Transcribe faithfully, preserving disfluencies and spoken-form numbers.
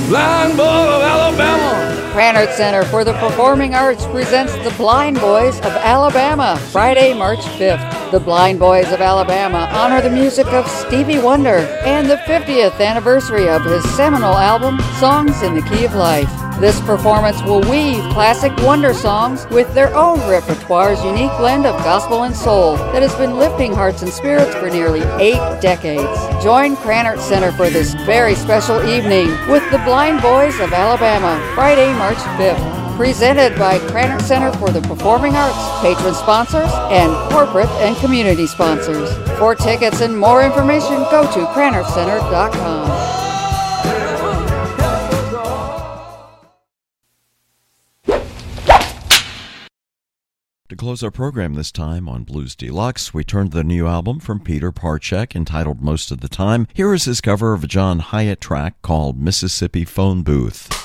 Blind Boy of Alabama. Krannert Center for the Performing Arts presents the Blind Boys of Alabama, Friday, March fifth. The Blind Boys of Alabama honor the music of Stevie Wonder and the fiftieth anniversary of his seminal album, Songs in the Key of Life. This performance will weave classic Wonder songs with their own repertoire's unique blend of gospel and soul that has been lifting hearts and spirits for nearly eight decades. Join Krannert Center for this very special evening with the Blind Boys of Alabama, Friday, March fifth. Presented by Krannert Center for the Performing Arts, patron sponsors, and corporate and community sponsors. For tickets and more information, go to krannert center dot com. To close our program this time on Blues Deluxe, we turn to the new album from Peter Parchek entitled Most of the Time. Here is his cover of a John Hyatt track called Mississippi Phone Booth.